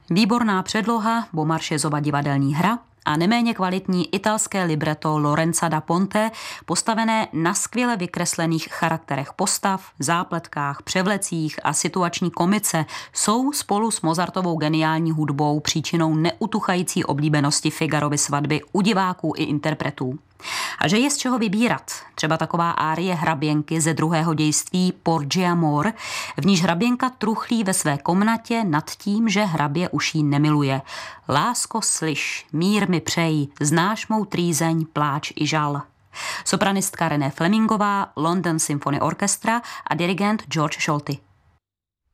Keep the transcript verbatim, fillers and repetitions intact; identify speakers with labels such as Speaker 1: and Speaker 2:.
Speaker 1: Výborná předloha, Beaumarchezova divadelní hra a neméně kvalitní italské libreto Lorenza da Ponte, postavené na skvěle vykreslených charakterech postav, zápletkách, převlecích a situační komice, jsou spolu s Mozartovou geniální hudbou příčinou neutuchající oblíbenosti Figarovy svatby u diváků i interpretů. A že je z čeho vybírat, třeba taková árie hraběnky ze druhého dějství Porgy Amor, v níž hraběnka truchlí ve své komnatě nad tím, že hrabě už jí nemiluje. Lásko, slyš, mír mi přeji, znáš mou trýzeň, pláč i žal. Sopranistka René Flemingová, London Symphony Orchestra a dirigent George Scholti.